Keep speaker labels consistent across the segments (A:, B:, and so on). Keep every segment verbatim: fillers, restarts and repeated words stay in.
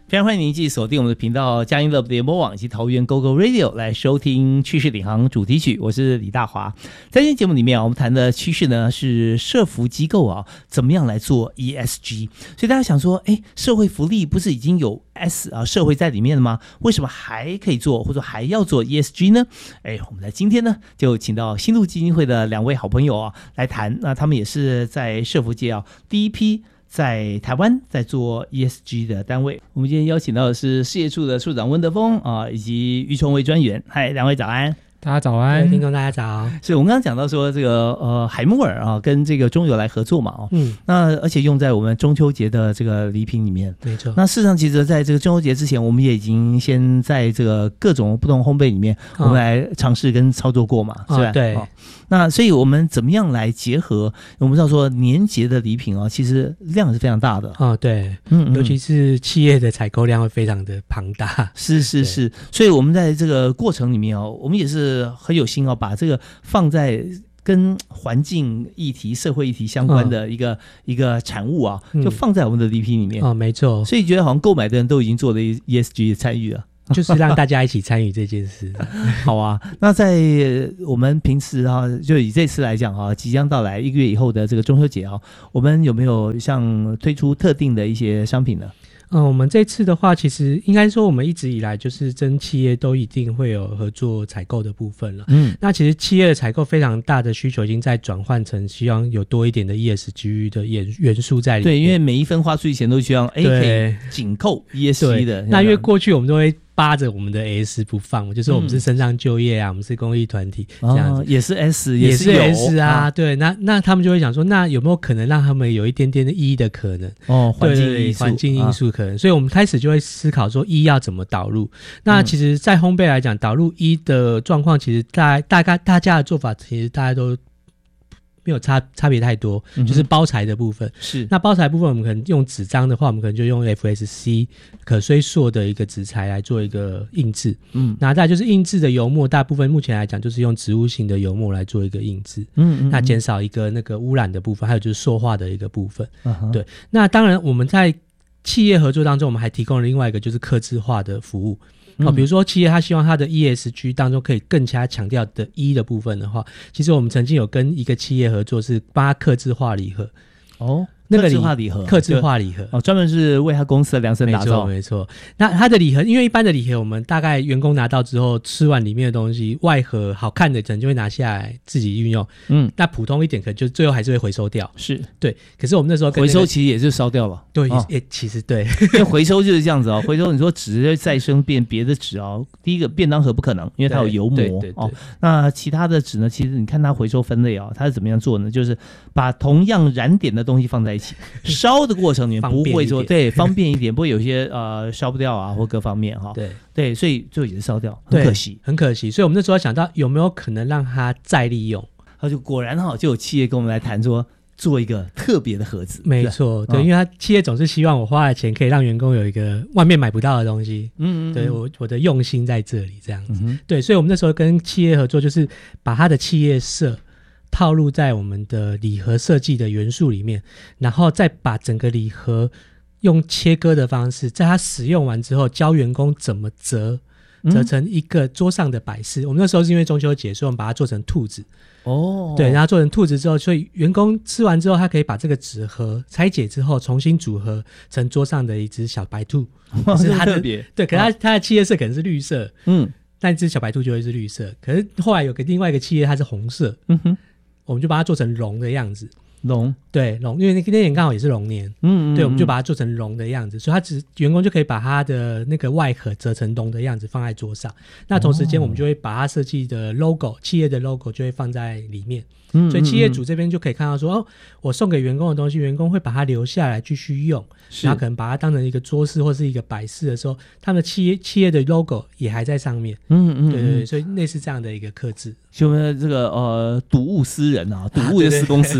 A: 非常欢迎您继续锁定我们的频道佳音乐联播网以及桃园 Go Go Radio 来收听趋势领航主题曲，我是李大华。在今天节目里面、啊、我们谈的趋势呢是社福机构啊怎么样来做 E S G， 所以大家想说，哎，社会福利不是已经有 S 啊社会在里面了吗？为什么还可以做或者还要做 E S G 呢？哎，我们在今天呢就请到新路基金会的两位好朋友啊来谈，那他们也是在社福界啊第一批在台湾在做 E S G 的单位。我们今天邀请到的是事业处的处长温德峰啊，以及于崇伟专员。嗨，两位早安。
B: 大家早安，
C: 听众大家早。
A: 是我们刚刚讲到说这个呃海默尔啊跟这个中油来合作嘛哦，
C: 嗯，
A: 那而且用在我们中秋节的这个礼品里面，
C: 没错。
A: 那事实上其实在这个中秋节之前，我们也已经先在这个各种不同烘焙里面，哦、我们来尝试跟操作过嘛，
C: 哦、
A: 是吧？
C: 对。
A: 哦，那所以我们怎么样来结合？我们知道说年节的礼品啊，其实量是非常大的
C: 哦，对，嗯，尤其是企业的采购量会非常的庞大，
A: 是是是，所以我们在这个过程里面哦，我们也是很有心哦，把这个放在跟环境议题、社会议题相关的一个、嗯、一个产物啊，就放在我们的礼品里面
C: 哦，没错。
A: 所以觉得好像购买的人都已经做了 E S G 的参与了。
C: 就是让大家一起参与这件事。
A: 好啊，那在我们平时啊，就以这次来讲啊，即将到来一个月以后的这个中秋节啊，我们有没有像推出特定的一些商品呢？
C: 嗯，我们这次的话，其实应该说我们一直以来就是跟企业都一定会有合作采购的部分了。嗯，那其实企业的采购非常大的需求已经在转换成希望有多一点的 E S G 的元元素在里面。
A: 对，因为每一分花出去钱都希望哎可以紧扣 E S G 的。
C: 那因为过去我们都会扒着我们的 S 不放，就是我们是身上就业啊、嗯、我们是公益团体这样子、
A: 哦、也是 S
C: 也
A: 是有
C: 也是 S 啊、
A: 啊
C: 对，那那他们就会想说，那有没有可能让他们有一点点的 E 的可能？
A: 哦，环境因素，
C: 环境因素可能、啊、所以我们开始就会思考说 E 要怎么导入。那其实在烘焙来讲，导入 E 的状况其实大大概大家的做法其实大家都没有差差别太多、嗯、就是包材的部分
A: 是。
C: 那包材部分我们可能用纸张的话，我们可能就用 F S C 可衰塑的一个纸材来做一个印制。嗯，那再来就是印制的油墨，大部分目前来讲就是用植物性的油墨来做一个印制。嗯, 嗯, 嗯那减少一个那个污染的部分，还有就是塑化的一个部分。嗯、对，那当然我们在企业合作当中，我们还提供了另外一个就是客制化的服务。哦，比如说企业他希望他的 E S G 当中可以更加强调的 E 的部分的话，其实我们曾经有跟一个企业合作，是帮他客制化礼盒。
A: 哦，
C: 那个
A: 客制化礼盒，
C: 客制化礼盒
A: 哦，专门是为他公司的量身打造。
C: 没错没错。那他的礼盒，因为一般的礼盒我们大概员工拿到之后吃完里面的东西，外盒好看的可能就会拿下来自己运用，嗯，那普通一点可能就最后还是会回收掉。
A: 是，对。
C: 可是我们那时候跟、那
A: 個、回收其实也是烧掉了。
C: 对，
A: 哦、
C: 也其实对，
A: 因为回收就是这样子哦。回收你说纸再生变别的纸哦，第一个便当盒不可能，因为它有油膜。
C: 对对对对
A: 哦。那其他的纸呢，其实你看它回收分类啊、哦，它是怎么样做呢？就是把同样燃点的东西放在一起，烧的过程里面不会说对方便一点，不会有些呃烧不掉啊或各方面哈、哦。对对，所以就也是烧掉，很可惜，
C: 很可惜。所以我们那时候想到有没有可能让它再利用，
A: 他就果然哈、哦、就有企业跟我们来谈说做一个特别的盒子。
C: 没错，对，因为他企业总是希望我花的钱可以让员工有一个外面买不到的东西。嗯嗯，对我我的用心在这里这样子、嗯。对，所以我们那时候跟企业合作，就是把他的企业色套入在我们的礼盒设计的元素里面，然后再把整个礼盒用切割的方式，在他使用完之后教员工怎么折折成一个桌上的摆饰、嗯、我们那时候是因为中秋节，所以我们把它做成兔子。哦，对，然后做成兔子之后，所以员工吃完之后他可以把这个纸盒拆解之后重新组合成桌上的一只小白兔。
A: 哇，
C: 是它的
A: 特别。
C: 对，可是 它,、哦、它的企业色可能是绿色，嗯，但这小白兔就会是绿色。可是后来有个另外一个企业它是红色，嗯哼，我们就把它做成龙的样子。
A: 龙，
C: 对，龙，因为那年刚好也是龙年，嗯, 嗯, 嗯，对，我们就把它做成龙的样子，所以他只员工就可以把他的那个外盒折成龙的样子放在桌上。那同时间我们就会把它设计的 logo、哦、企业的 logo 就会放在里面。嗯，所以企业主这边就可以看到说，哦，我送给员工的东西，员工会把它留下来继续用，然后可能把它当成一个桌饰或是一个摆饰的时候，他们的企业企业的 logo 也还在上面。嗯嗯，对对对，所以类似这样的一个客制。
A: 就我们这个呃睹物思人啊，睹物的施公司。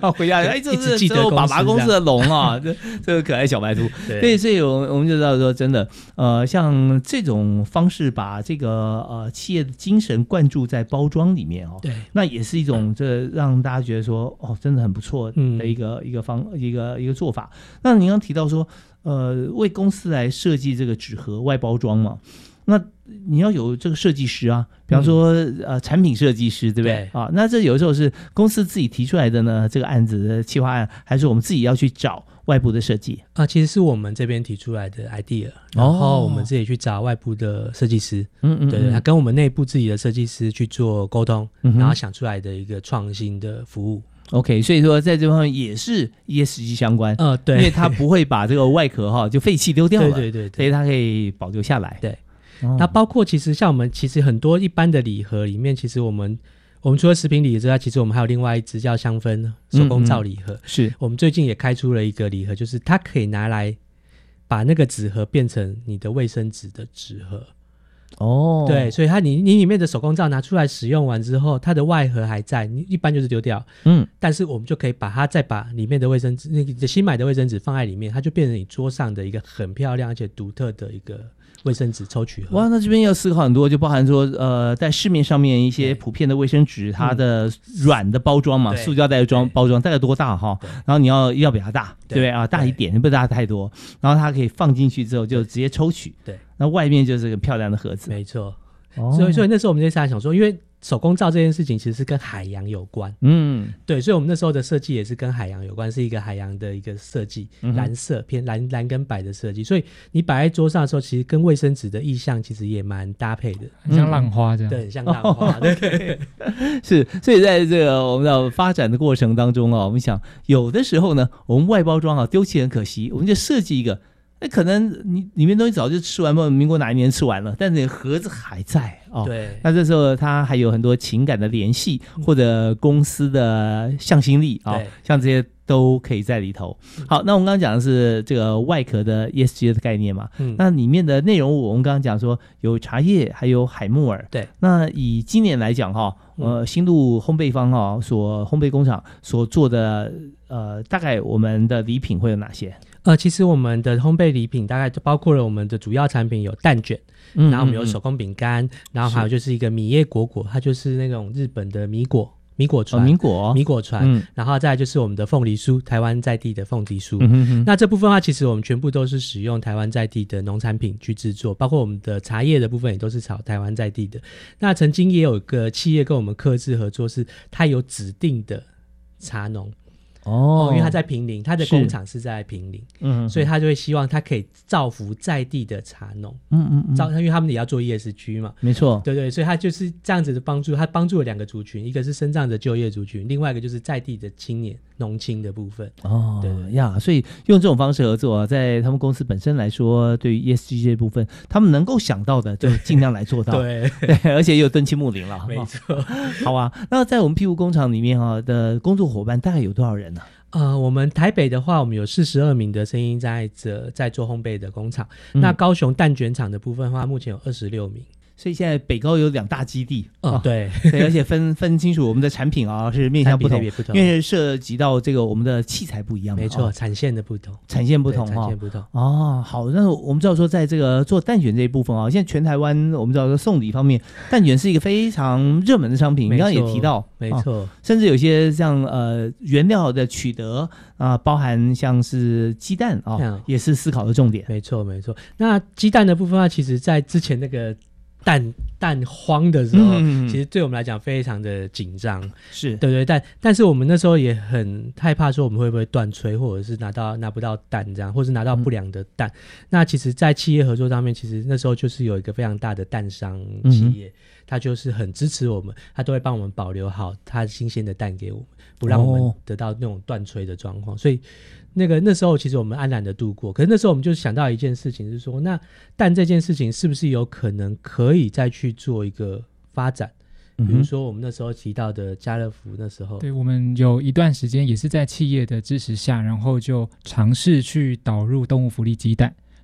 A: 回家哎，这是只有爸爸公司的龙啊，这这个可爱小白兔。对，所以我们我们就知道说，真的，呃，像这种方式把这个呃企业的精神灌注在包装里面哦，
C: 对，
A: 那也是一种这让大家觉得说，哦，真的很不错的一个、嗯、一个方一个一个做法。那您刚提到说，呃，为公司来设计这个纸盒外包装嘛，那你要有这个设计师啊，比方说、嗯、呃产品设计师，对不对？对啊，那这有时候是公司自己提出来的呢，这个案子的企划案，还是我们自己要去找外部的设计
C: 啊？其实是我们这边提出来的 idea， 然后我们自己去找外部的设计师，嗯嗯，对对，跟我们内部自己的设计师去做沟通，嗯、然后想出来的一个创新的服务。
A: OK， 所以说在这方面也是 E S G 相关，
C: 呃，对，
A: 因为它不会把这个外壳哈就废弃丢掉了，
C: 对对对，
A: 所以它可以保留下来。
C: 对，哦、那包括其实像我们其实很多一般的礼盒里面，其实我们我们除了食品礼盒之外，其实我们还有另外一支叫香氛手工皂礼盒，嗯嗯是我们最近也开出了一个礼盒，就是它可以拿来把那个纸盒变成你的卫生纸的纸盒。哦，对，所以它你你里面的手工皂拿出来使用完之后，它的外盒还在，你一般就是丢掉，嗯，但是我们就可以把它再把里面的卫生纸，那个新买的卫生纸放在里面，它就变成你桌上的一个很漂亮而且独特的一个卫生纸抽取盒。
A: 哇，那这边要思考很多，就包含说，呃，在市面上面一些普遍的卫生纸，它的软的包装嘛，塑胶袋的装包装大概多大哈？然后你要要比它大，对不对啊？大一点，不大太多，然后它可以放进去之后就直接抽取，对。那外面就是个漂亮的盒子，
C: 没错。哦、所以，所以那时候我们就在想说，因为手工皂这件事情其实是跟海洋有关，嗯，对，所以我们那时候的设计也是跟海洋有关，是一个海洋的一个设计，嗯、蓝色偏蓝蓝跟白的设计，所以你摆在桌上的时候，其实跟卫生纸的意象其实也蛮搭配的，
B: 很像浪花这样，
C: 对，很像浪花，哦、对，
A: 是。所以在这个我们的发展的过程当中啊，我们想有的时候呢，我们外包装啊丢弃很可惜，我们就设计一个。那可能你里面东西早就吃完，或者民国哪一年吃完了，但是盒子还在哦。对，那这时候它还有很多情感的联系，或者公司的向心力啊、哦，像这些都可以在里头。好，那我们刚刚讲的是这个外壳的 E S G 的概念嘛，嗯，那里面的内容物我们刚刚讲说有茶叶，还有海木耳。对，那以今年来讲哈，呃，新路烘焙坊哈所烘焙工厂所做的呃，大概我们的礼品会有哪些？
C: 呃，其实我们的烘焙礼品大概就包括了我们的主要产品有蛋卷，嗯、然后我们有手工饼干、嗯，然后还有就是一个米叶果果，它就是那种日本的米果米果船，
A: 哦、米果
C: 米果船、嗯，然后再来就是我们的凤梨酥，台湾在地的凤梨酥、嗯哼哼。那这部分的话，其实我们全部都是使用台湾在地的农产品去制作，包括我们的茶叶的部分也都是炒台湾在地的。那曾经也有一个企业跟我们客制合作，是它有指定的茶农。哦，因为他在坪林，他的工厂是在坪林，嗯，所以他就会希望他可以造福在地的茶农，嗯嗯嗯，造，因为他们也要做 E S G 嘛，
A: 没错，
C: 对对，所以他就是这样子的帮助，他帮助了两个族群，一个是身障的就业族群，另外一个就是在地的青年农青的部分。哦，对对
A: 呀，所以用这种方式合作、啊，在他们公司本身来说，对于 E S G 这部分，他们能够想到的就尽量来做到，
C: 对
A: 对，而且也有敦亲睦邻了，
C: 没错。
A: 好啊，那在我们庇护工厂里面啊的工作伙伴大概有多少人呢、啊？
C: 呃，我们台北的话，我们有四十二名的声音障碍者在做烘焙的工厂、嗯。那高雄蛋卷厂的部分的话，目前有二十六名。
A: 所以现在北高有两大基地，
C: 嗯，哦、对
A: 对，而且分分清楚我们的产品啊是面向不同，
C: 不同，
A: 因为涉及到这个我们的器材不一样嘛，
C: 没错，哦、产线的不同，
A: 产线不同，
C: 产线不同
A: 哦。好，那我们知道说，在这个做蛋卷这一部分啊，现在全台湾我们知道说送礼方面，蛋卷是一个非常热门的商品，你刚刚也提到，
C: 没错，
A: 哦、甚至有些像呃原料的取得啊、呃，包含像是鸡蛋啊、哦嗯，也是思考的重点。
C: 没错，没错。那鸡蛋的部分啊，其实在之前那个。蛋蛋荒的时候、嗯，其实对我们来讲非常的紧张，
A: 是
C: 对对，但但是我们那时候也很害怕说我们会不会断炊，或者是拿到拿不到蛋这样，或是拿到不良的蛋、嗯。那其实，在企业合作上面，其实那时候就是有一个非常大的蛋商企业，他、嗯、就是很支持我们，他都会帮我们保留好他新鲜的蛋给我们，不让我们得到那种断炊的状况，所以。那个那时候其实我们安然的度过，可是那时候我们就想到一件事情，是说那蛋这件事情是不是有可能可以再去做一个发展？比如说我们那时候提到的家乐福，那时候
B: 对，我们有一段时间也是在企业的支持下，然后就尝试去导入动物福利鸡蛋，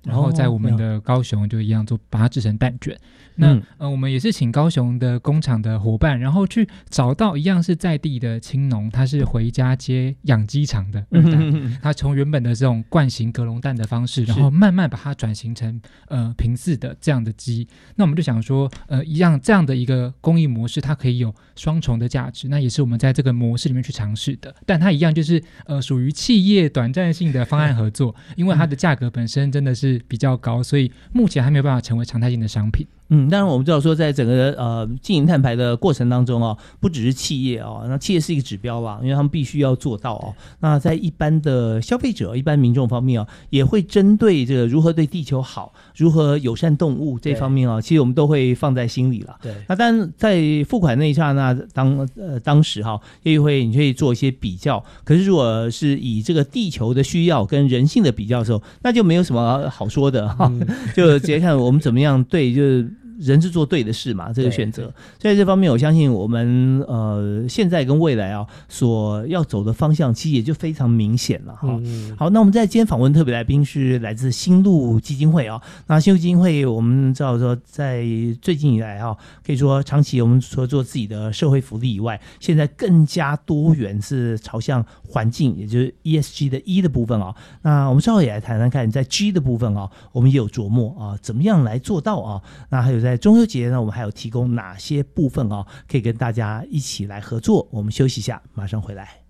B: 然后在我们的高雄就一样做把它制成蛋卷。那、嗯、呃，我们也是请高雄的工厂的伙伴，然后去找到一样是在地的青农，他是回家接养鸡场的二代，嗯、他从原本的这种惯型隔笼蛋的方式，然后慢慢把它转型成呃平饲的这样的鸡。那我们就想说，呃，一样这样的一个工艺模式，它可以有双重的价值，那也是我们在这个模式里面去尝试的。但它一样就是呃属于企业短暂性的方案合作，因为它的价格本身真的是比较高，所以目前还没有办法成为常态性的商品。
A: 嗯，当然我们知道说，在整个呃经营碳排的过程当中哦，不只是企业哦，那企业是一个指标啦，因为他们必须要做到哦。那在一般的消费者、一般民众方面哦，也会针对这个如何对地球好、如何友善动物这方面哦，其实我们都会放在心里了。对。那当然在付款那一刹那当呃当时哈，业会你可以做一些比较，可是如果是以这个地球的需要跟人性的比较的时候，那就没有什么好说的哈，嗯、就直接看我们怎么样对就是。人是做对的事嘛，这个选择，所以这方面我相信我们呃现在跟未来啊所要走的方向其实也就非常明显了哈。嗯、好，那我们在今天访问特别来宾是来自新路基金会啊。那新路基金会我们知道说在最近以来啊，可以说长期我们除了做自己的社会福利以外，现在更加多元是朝向环境，也就是 E S G 的 E 的部分啊。那我们稍后也来谈谈看，在 G 的部分啊，我们也有琢磨啊，怎么样来做到啊？那还有在中秋节呢，我们还有提供哪些部分啊，可以跟大家一起来合作？我们休息一下，马上回来。